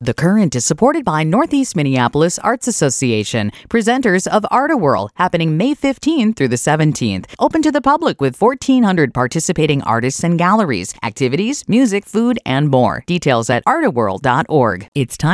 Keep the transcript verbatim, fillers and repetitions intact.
The Current is supported by Northeast Minneapolis Arts Association, presenters of Art-A-Whirl, happening May fifteenth through the seventeenth. Open to the public with fourteen hundred participating artists and galleries, activities, music, food, and more. Details at art a whirl dot org. It's time